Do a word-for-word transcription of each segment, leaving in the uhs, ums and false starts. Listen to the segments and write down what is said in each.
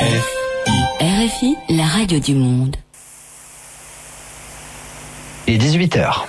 R F I, la radio du monde. Et dix-huit heures.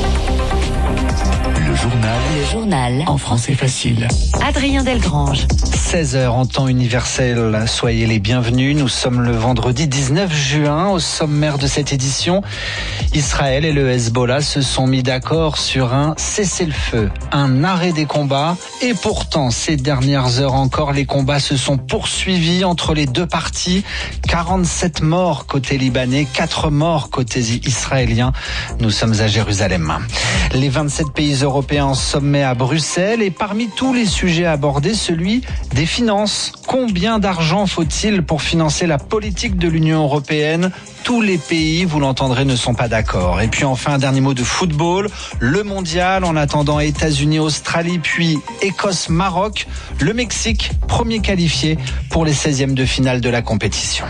Le journal. Le journal. En français facile. Adrien Delgrange. seize heures en temps universel. Soyez les bienvenus. Nous sommes le vendredi dix-neuf juin. Au sommaire de cette édition, Israël et le Hezbollah se sont mis d'accord sur un cessez-le-feu, un arrêt des combats. Et pourtant, ces dernières heures encore, les combats se sont poursuivis entre les deux parties. quarante-sept morts côté libanais, quatre morts côté israélien. Nous sommes à Jérusalem. Les vingt-sept pays européens en sommet à Bruxelles, et parmi tous les sujets abordés, celui des finances. Combien d'argent faut-il pour financer la politique de l'Union européenne ? Tous les pays, vous l'entendrez, ne sont pas d'accord. Et puis enfin, un dernier mot de football. Le mondial, en attendant États-Unis, Australie, puis Écosse, Maroc. Le Mexique, premier qualifié pour les seizièmes de finale de la compétition.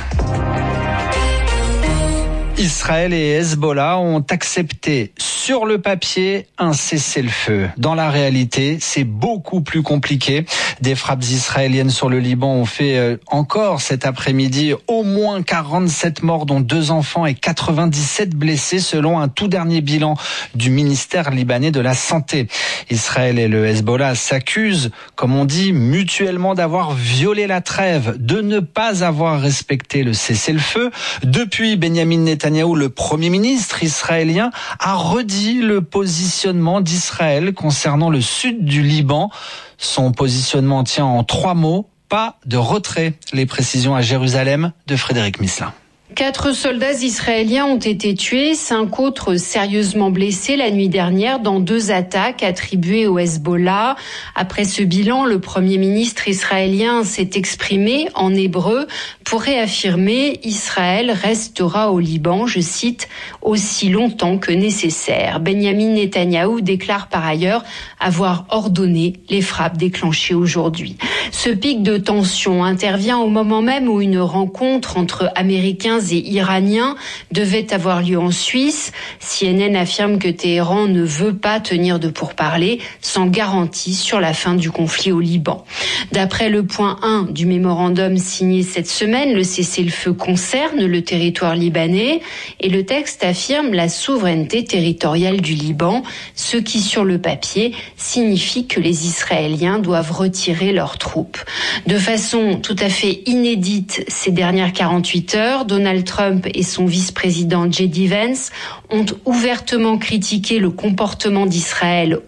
Israël et Hezbollah ont accepté sur le papier un cessez-le-feu. Dans la réalité, c'est beaucoup plus compliqué. Des frappes israéliennes sur le Liban ont fait encore cet après-midi au moins quarante-sept morts, dont deux enfants, et quatre-vingt-dix-sept blessés selon un tout dernier bilan du ministère libanais de la Santé. Israël et le Hezbollah s'accusent, comme on dit, mutuellement d'avoir violé la trêve, de ne pas avoir respecté le cessez-le-feu. Depuis, Benyamin Netanyahou, le Premier ministre israélien, a redit le positionnement d'Israël concernant le sud du Liban. Son positionnement tient en trois mots: pas de retrait. Les précisions à Jérusalem de Frédéric Misselin. Quatre soldats israéliens ont été tués, cinq autres sérieusement blessés la nuit dernière dans deux attaques attribuées au Hezbollah. Après ce bilan, le Premier ministre israélien s'est exprimé en hébreu pour réaffirmer « Israël restera au Liban », je cite, « aussi longtemps que nécessaire ». Benyamin Netanyahou déclare par ailleurs avoir ordonné les frappes déclenchées aujourd'hui. Ce pic de tension intervient au moment même où une rencontre entre Américains et Iraniens devait avoir lieu en Suisse. C N N affirme que Téhéran ne veut pas tenir de pourparlers sans garantie sur la fin du conflit au Liban. D'après le point un du mémorandum signé cette semaine, le cessez-le-feu concerne le territoire libanais et le texte affirme la souveraineté territoriale du Liban, ce qui sur le papier signifie que les Israéliens doivent retirer leurs troupes. De façon tout à fait inédite ces dernières quarante-huit heures, Donald Trump et son vice-président J D Vance ont ouvertement critiqué le comportement d'Israël